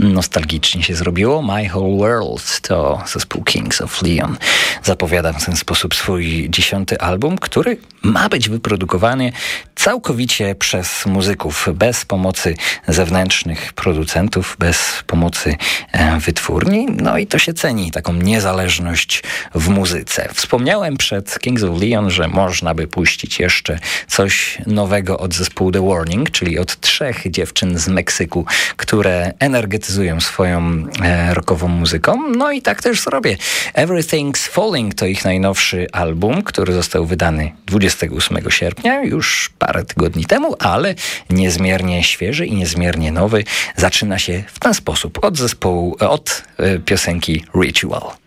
nostalgicznie się zrobiło. My Whole World to zespół Kings of Leon. Zapowiada w ten sposób swój 10. album, który ma być wyprodukowany całkowicie przez muzyków, bez pomocy zewnętrznych producentów, bez pomocy wytwórni. No i to się ceni, taką niezależność w muzyce. Wspomniałem przed Kings of Leon, że można by puścić jeszcze coś nowego od zespołu The Warning, czyli od 3 dziewczyn z Meksyku, które energetyzują swoją rockową muzyką. No i tak też zrobię. Everything's Falling to ich najnowszy album, który został wydany 28 sierpnia, już parę tygodni temu, ale niezmiernie świeży i niezmiernie nowy. Zaczyna się w ten sposób od piosenki Ritual.